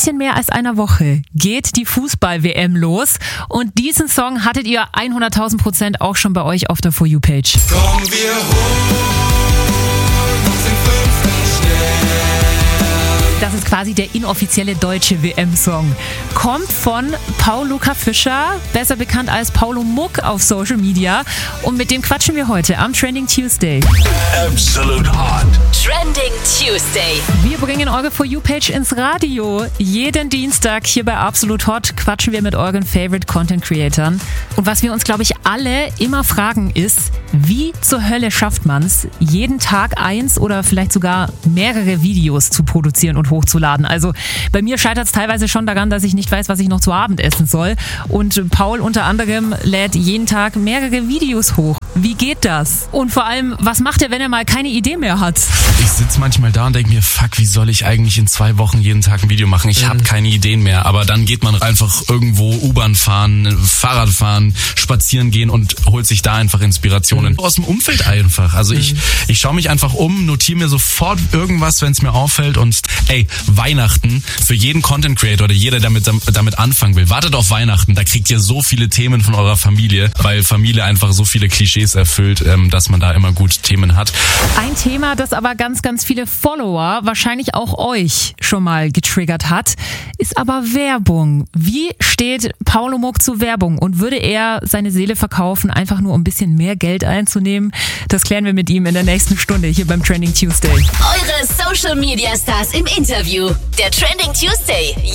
bisschen mehr als einer Woche geht die Fußball-WM los und diesen Song hattet ihr 100.000% auch schon bei euch auf der For You-Page. Komm, wir holen uns den 5. Stern. Das ist quasi der inoffizielle deutsche WM-Song. Kommt von Paul Luca Fischer, besser bekannt als Paulo Muck auf Social Media. Und mit dem quatschen wir heute am Trending Tuesday. Absolute Hot. Trending Tuesday. Wir bringen eure For You-Page ins Radio. Jeden Dienstag hier bei Absolut Hot quatschen wir mit euren Favorite Content Creatoren. Und was wir uns, glaube ich, alle immer fragen ist, wie zur Hölle schafft man es, jeden Tag eins oder vielleicht sogar mehrere Videos zu produzieren und hochzuladen. Also bei mir scheitert es teilweise schon daran, dass ich nicht weiß, was ich noch zu Abend essen soll. Und Paul unter anderem lädt jeden Tag mehrere Videos hoch. Wie geht das? Und vor allem, was macht er, wenn er mal keine Idee mehr hat? Ich sitze manchmal da und denke mir, fuck, wie soll ich eigentlich in 2 Wochen jeden Tag ein Video machen? Ich habe keine Ideen mehr. Aber dann geht man einfach irgendwo U-Bahn fahren, Fahrrad fahren, spazieren gehen und holt sich da einfach Inspirationen. Aus dem Umfeld einfach. Also ich schaue mich einfach um, notiere mir sofort irgendwas, wenn es mir auffällt. Und ey, Weihnachten, für jeden Content Creator oder jeder, der damit anfangen will, wartet auf Weihnachten. Da kriegt ihr so viele Themen von eurer Familie, weil Familie einfach so viele Klischees erfüllt, dass man da immer gut Themen hat. Ein Thema, das aber ganz, ganz viele Follower, wahrscheinlich auch euch schon mal getriggert hat, ist aber Werbung. Wie steht Paulo Muck zu Werbung und würde er seine Seele verkaufen, einfach nur um ein bisschen mehr Geld einzunehmen? Das klären wir mit ihm in der nächsten Stunde hier beim Trending Tuesday. Eure Social Media Stars im Interview. Der Trending Tuesday.